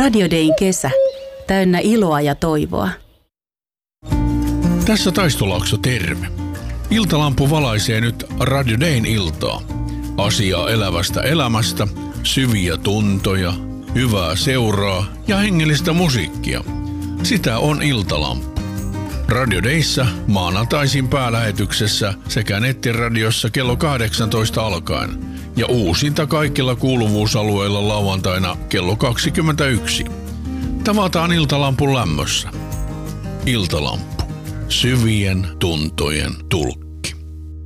Radio Dayn kesä. Täynnä iloa ja toivoa. Tässä Taistolaakso, terve. Iltalampu valaisee nyt Radio Dayn iltaa. Asiaa elävästä elämästä, syviä tuntoja, hyvää seuraa ja hengellistä musiikkia. Sitä on Iltalampu. Radio Dayssä maanantaisin päälähetyksessä sekä nettiradiossa kello 18 alkaen ja uusinta kaikilla kuuluvuusalueilla lauantaina kello 21. Tavataan Iltalampun lämmössä. Iltalampu. Syvien tuntojen tulkki.